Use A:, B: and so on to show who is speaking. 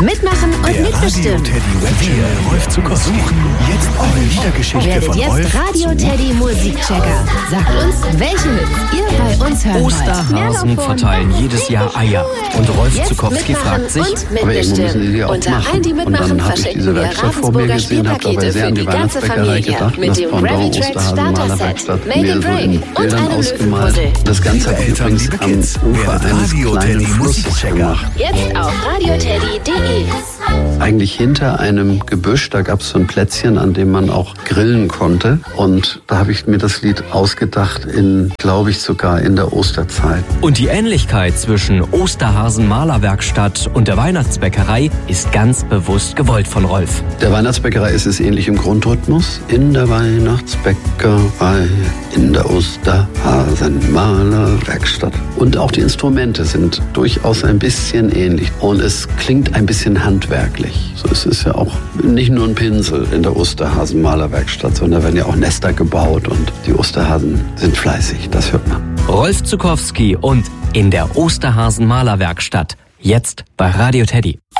A: Mitmachen und
B: Der
A: mitbestimmen.
B: Radio Teddy Webchannel Rolf Zukowski. Suchen jetzt eure Liedergeschichte
A: Werdet
B: von
A: jetzt
B: Rolf
A: Radio Teddy Musikchecker. Sagt uns, welche Hits ihr bei uns hören wollt.
C: Osterhasen verteilen jedes Jahr Eier. Und Rolf
A: Jetzt
C: Zukowski
A: mitmachen
C: fragt sich,
A: und
D: Aber irgendwo müssen die auch
A: Unter
D: machen.
A: allen, die
D: Und
A: mitmachen,
D: dann habe ich
A: verschenken
D: diese
A: wir
D: Werkstatt vor mir
A: Ravensburger
D: gesehen, habe dabei
A: Spielpakete
D: sehr an
A: für
D: die
A: die ganze
D: Weihnachtsbäckerei
A: Familie.
D: gedacht.
A: Mit
D: Das
A: dem
D: Pendant
A: Ravi Track
D: Osterhasen
A: Starter
D: Malerwerkstatt
A: Set, Make
D: mir
A: and
D: so in
A: Break und
D: Bildern
A: einem
D: ausgemalt.
A: Löwenpuzzle.
D: Das Ganze habe ich
B: Eltern,
D: übrigens
B: liebe
D: am
B: Kids,
D: Ufer
B: werdet
D: eines
B: Radio
D: kleinen
B: Teddy
D: Flusses
B: Musikchecker.
D: gemacht.
A: Jetzt auf radioteddy.de.
D: Eigentlich hinter einem Gebüsch, da gab es so ein Plätzchen, an dem man auch grillen konnte. Und da habe ich mir das Lied ausgedacht, glaube ich, sogar in der Osterzeit.
C: und die Ähnlichkeit zwischen Osterhasen Malerwerkstatt und der Weihnachtsbäckerei ist ganz bewusst gewollt von Rolf.
D: Der Weihnachtsbäckerei ist es ähnlich im Grundrhythmus. In der Weihnachtsbäckerei, in der Osterhasen-Malerwerkstatt. Und auch die Instrumente sind durchaus ein bisschen ähnlich. Und es klingt ein bisschen handwerklich. So, es ist ja auch nicht nur ein Pinsel in der Osterhasen-Malerwerkstatt, sondern da werden ja auch Nester gebaut und die Osterhasen sind fleißig, das hört man.
C: Rolf Zukowski und in der Osterhasen Malerwerkstatt. Jetzt bei Radio Teddy.